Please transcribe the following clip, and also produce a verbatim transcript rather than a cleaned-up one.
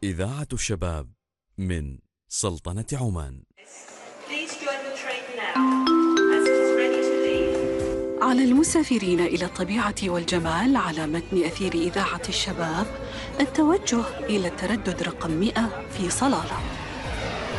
إذاعة الشباب من سلطنة عمان. على المسافرين إلى الطبيعة والجمال على متن أثير إذاعة الشباب التوجه إلى التردد رقم مئة في صلالة.